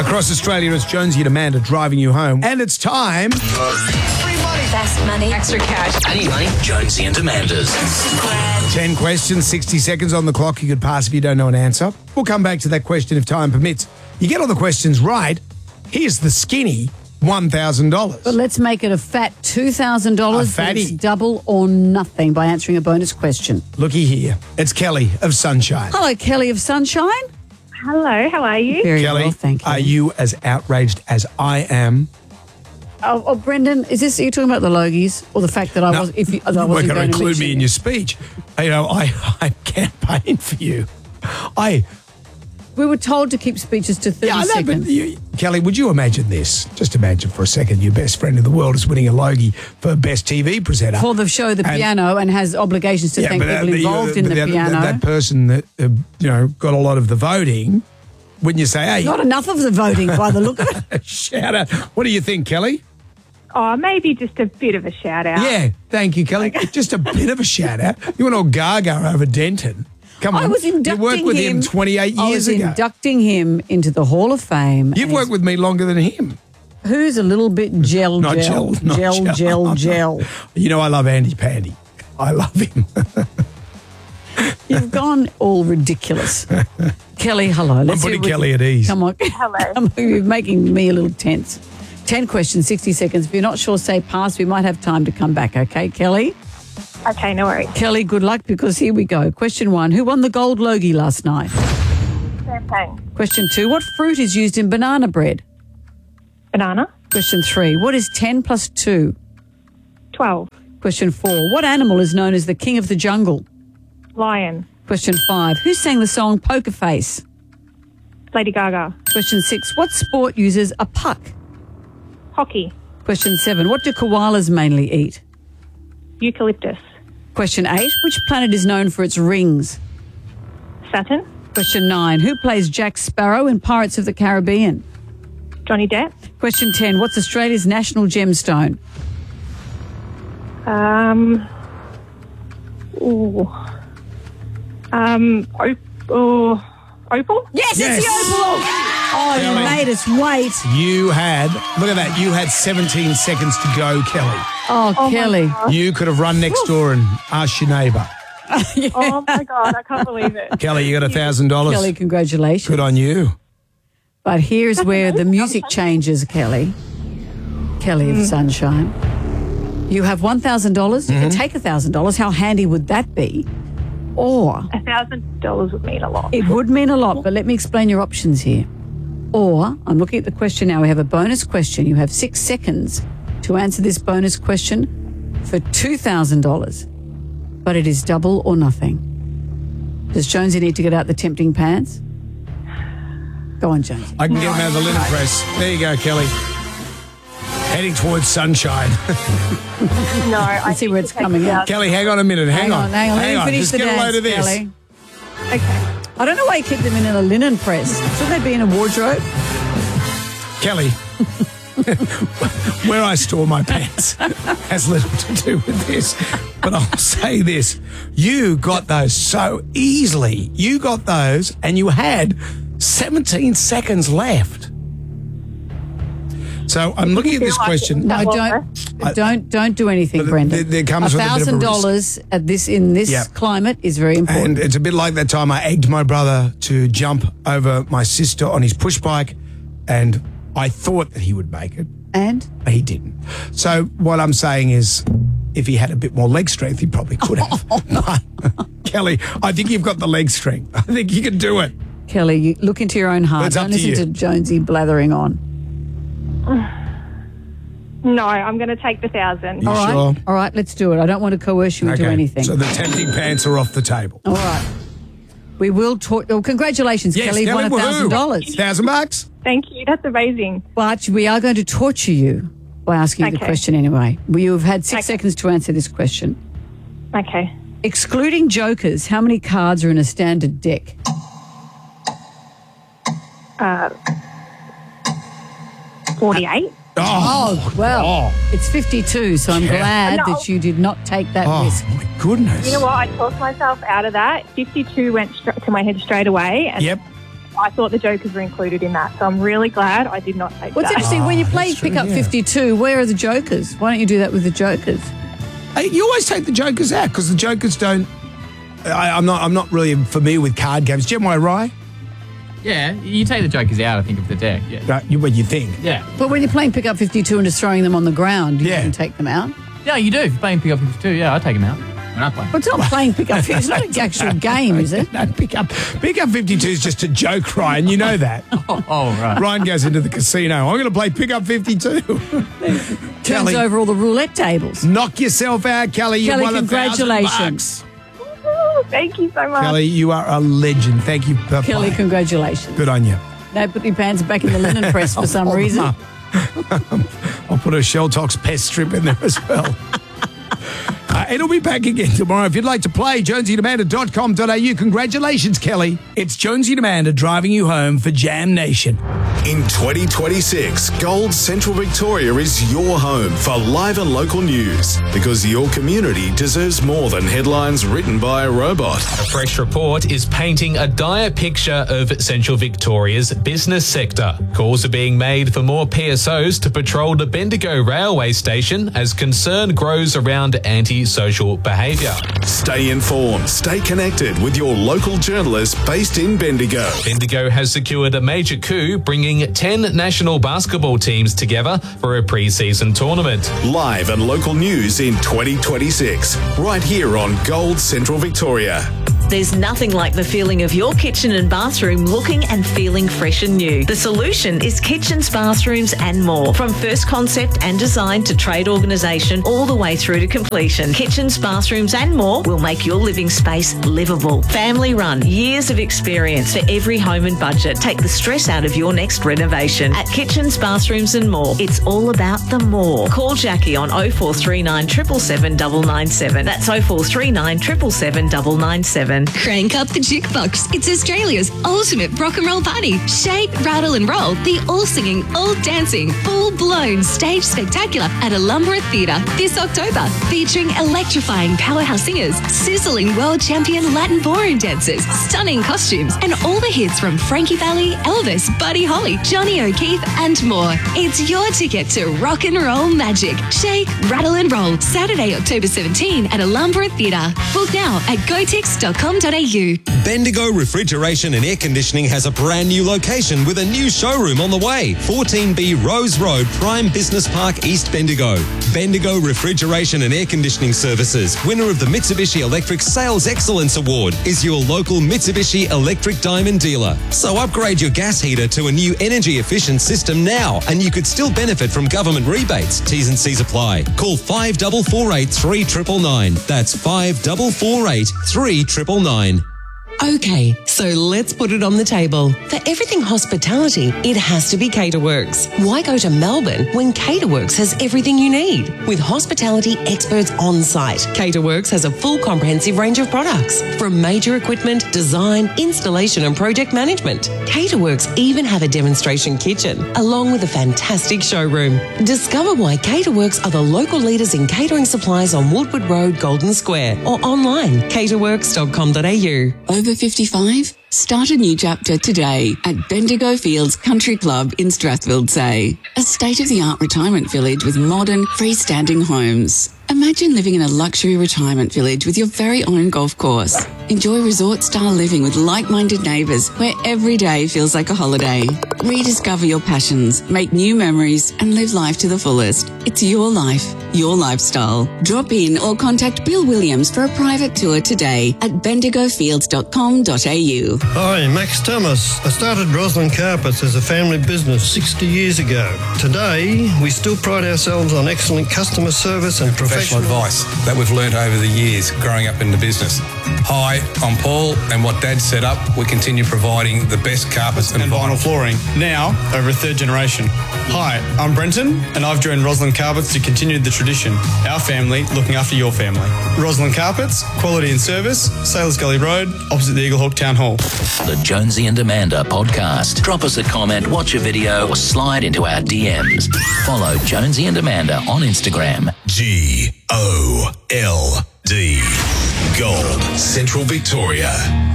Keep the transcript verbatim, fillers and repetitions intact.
Across Australia, it's Jonesy and Amanda driving you home. And it's time. Free money. Fast money. Extra cash. Any money. Jonesy and Amanda's. ten questions, sixty seconds on the clock. You could pass if you don't know an answer. We'll come back to that question if time permits. You get all the questions right. Here's the skinny one thousand dollars. But let's make it a fat two thousand dollars. A fatty. It's double or nothing by answering a bonus question. Looky here. It's Kelly of Sunshine. Hello, Kelly of Sunshine. Hello, how are you? Very Kelly, well, thank you. are you as outraged as I am? Oh, oh, Brendan, is this, are you talking about the Logies or the fact that I No, was, if you, that I you wasn't weren't going going to include mention me in it? your speech. You know, I, I'm campaigning for you. I... We were told to keep speeches to thirty Yeah, I know, seconds. but you, Kelly, would you imagine this? Just imagine for a second your best friend in the world is winning a Logie for Best T V presenter. For the show, the And- piano, and has obligations to Yeah, thank but, uh, people the- involved in but the that, piano. That, that person that, uh, you know, got a lot of the voting, wouldn't you say, hey, Not enough of the voting by the look of it. shout out. What do you think, Kelly? Oh, maybe just a bit of a shout out. Yeah, thank you, Kelly. Just a bit of a shout out. You went all gaga over Denton. Come on. I was inducting You worked with him, twenty-eight I years was ago. inducting him into the Hall of Fame. You've and worked with me longer than him. he's- Who's a little bit gel, Not gel, gel, not gel, gel. gel, gel. You know I love Andy Pandy. I love him. You've gone all ridiculous. Kelly, hello. Let's putting see what- Kelly at ease. Come on. Hello. Come on, you're making me a little tense. ten questions, sixty seconds. If you're not sure, say pass. We might have time to come back, okay, Kelly? Okay, no worries. Kelly, good luck because here we go. Question one, who won the gold Logie last night? Champagne. Question two, what fruit is used in banana bread? Banana. Question three, what is ten plus two? twelve. Question four, what animal is known as the king of the jungle? Lion. Question five, who sang the song Poker Face? Lady Gaga. Question six, what sport uses a puck? Hockey. Question seven, what do koalas mainly eat? Eucalyptus. Question eight, which planet is known for its rings? Saturn. Question nine, who plays Jack Sparrow in Pirates of the Caribbean? Johnny Depp. Question ten, what's Australia's national gemstone? Um. Ooh. Um. Op- oh, opal. Yes, Yes. it's the opal. Oh, you Kelly. made us wait. You had, look at that, you had seventeen seconds to go, Kelly. Oh, Oh my Kelly. God. You could have run next door and asked your neighbour. Oh my God, I can't believe it. Kelly, you got a thousand dollars. Kelly, congratulations. Good on you. But here's where the music changes, Kelly. Kelly of Sunshine. You have one thousand dollars. You can take one thousand dollars. How handy would that be? Or A thousand dollars would mean a lot. it would mean a lot, but let me explain your options here. Or, I'm looking at the question now. We have a bonus question. You have six seconds to answer this bonus question for two thousand dollars. But it is double or nothing. Does Jonesy need to get out the tempting pants? Go on, Jonesy. I can get him out of the linen press. There you go, Kelly. Heading towards sunshine. No, I Let's see where it's coming out. Kelly, hang on a minute. Hang, Hang on, hang on. Let me finish Just the get a dance, load of this. Kelly. Okay. I don't know why you keep them in a linen press. Should they be in a wardrobe? Kelly, where I store my pants has little to do with this. But I'll say this. You got those so easily. You got those and you had seventeen seconds left. So I'm looking at this like question. No, Well, don't, don't, don't do anything, But Brendan. there- there comes a with a bit of a thousand risk. dollars at this in this Yep. climate is very important. And it's a bit like that time I egged my brother to jump over my sister on his push bike, and I thought that he would make it. And But he didn't. So what I'm saying is, if he had a bit more leg strength, he probably could have. But, Kelly, I think you've got the leg strength. I think you can do it. Kelly, you look into your own heart. It's up Don't to listen you. to Jonesy blathering on. No, I'm going to take the thousand. You All right, sure? all right, let's do it. I don't want to coerce you into anything. So the tempting pants are off the table. All right, we will talk. Oh, congratulations, Yes, Kelly, Kelly, won a thousand dollars. Thousand bucks. Thank you. That's amazing. But we are going to torture you by asking you the Okay. question anyway. You have had six Okay. seconds to answer this question. Okay. Excluding jokers, how many cards are in a standard deck? Uh, forty-eight. Oh, Well, Oh. it's fifty-two, so I'm Yeah. glad No. that you did not take that oh risk. my goodness. You know what? I talked myself out of that. fifty-two went str- to my head straight away. And Yep. I thought the jokers were included in that, so I'm really glad I did not take What's that. interesting, when you Oh, play that's true, Pick Up yeah. fifty-two, where are the jokers? Why don't you do that with the jokers? Hey, you always take the jokers out because the jokers don't. I, I'm not. I'm not really familiar with card games. Jim, am I right? Yeah, you take the jokers out, I think, of the deck. Yeah. Right, you, what you think? Yeah. But when you're playing Pick Up fifty-two and just throwing them on the ground, you Yeah. can take them out. Yeah, you do. If you're playing Pick Up fifty-two, yeah, I take them out when I play. But it's not playing Pick Up fifty-two. It's not an actual game, is it? No, pick up. Pick up fifty-two is just a joke, Ryan. You know that. Oh, oh right. Ryan goes into the casino. I'm going to play pick up fifty-two. Turns Kelly, over all the roulette tables. knock yourself out, Kelly. You Kelly, won a thousand congratulations. bucks. Ooh, thank you so much. Kelly, you are a legend. Thank you for Kelly, playing. congratulations. Good on you. They put your pants back in the linen press for some Hold them reason. up. I'll put a Shell Tox pest strip in there as well. Uh, it'll be back again tomorrow. If you'd like to play, jonesy and amanda dot com dot a u. Congratulations, Kelly. It's Jonesy and Amanda driving you home for Jam Nation. In twenty twenty-six, Gold Central Victoria is your home for live and local news because your community deserves more than headlines written by a robot. A fresh report is painting a dire picture of Central Victoria's business sector. Calls are being made for more P S Os to patrol the Bendigo railway station as concern grows around anti-social behaviour. Stay informed, stay connected with your local journalists based in Bendigo. Bendigo has secured a major coup, bringing ten national basketball teams together for a pre-season tournament. Live and local news in twenty twenty-six, right here on Gold Central Victoria. There's nothing like the feeling of your kitchen and bathroom looking and feeling fresh and new. The solution is Kitchens, Bathrooms and More. From first concept and design to trade organisation all the way through to completion. Kitchens, Bathrooms and More will make your living space livable. Family run, years of experience for every home and budget. Take the stress out of your next renovation. At Kitchens, Bathrooms and More, it's all about the more. Call Jackie on oh four three nine, seven seven seven, nine nine seven. That's oh four three nine, seven seven seven, nine nine seven. Crank up the jukebox. It's Australia's ultimate rock and roll party. Shake, rattle and roll. The all-singing, all-dancing, full-blown stage spectacular at Alumbra Theatre this October. Featuring electrifying powerhouse singers, sizzling world champion Latin ballroom dancers, stunning costumes, and all the hits from Frankie Valli, Elvis, Buddy Holly, Johnny O'Keefe, and more. It's your ticket to rock and roll magic. Shake, rattle and roll. Saturday, October seventeenth at Alumbra Theatre. Book now at gotix dot com dot a u. Bendigo Refrigeration and Air Conditioning has a brand new location with a new showroom on the way. fourteen B Rose Road, Prime Business Park, East Bendigo. Bendigo Refrigeration and Air Conditioning Services, winner of the Mitsubishi Electric Sales Excellence Award, is your local Mitsubishi Electric Diamond dealer. So upgrade your gas heater to a new energy efficient system now, and you could still benefit from government rebates. T's and C's apply. Call five four four eight, three nine nine nine. That's five four four eight, three nine nine nine. Okay, so let's put it on the table. For everything hospitality, it has to be Caterworks. Why go to Melbourne when Caterworks has everything you need? With hospitality experts on site, Caterworks has a full comprehensive range of products, from major equipment, design, installation and project management. Caterworks even have a demonstration kitchen, along with a fantastic showroom. Discover why Caterworks are the local leaders in catering supplies on Woodward Road, Golden Square, or online, caterworks dot com dot a u. Over fifty-five? Start a new chapter today at Bendigo Fields Country Club in Strathfield-Say, a state-of-the-art retirement village with modern, freestanding homes. Imagine living in a luxury retirement village with your very own golf course. Enjoy resort-style living with like-minded neighbours where every day feels like a holiday. Rediscover your passions, make new memories and live life to the fullest. It's your life, your lifestyle. Drop in or contact Bill Williams for a private tour today at bendigo fields dot com dot a u. Hi, Max Thomas. I started Roslyn Carpets as a family business sixty years ago. Today, we still pride ourselves on excellent customer service and professional advice that we've learnt over the years growing up in the business. Hi, I'm Paul, and what Dad set up, we continue providing the best carpets and, and vinyl flooring, now over a third generation. Hi, I'm Brenton, and I've joined Roslyn Carpets to continue the tradition. Our family looking after your family. Roslyn Carpets, quality and service, Sailors Gully Road, opposite the Eaglehawk Town Hall. The Jonesy and Amanda podcast. Drop us a comment, watch a video, or slide into our D Ms. Follow Jonesy and Amanda on Instagram. G O L D. Gold Central Victoria.